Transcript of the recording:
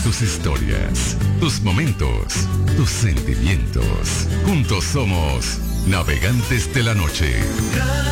tus historias, tus momentos, tus sentimientos. Juntos somos Navegantes de la Noche.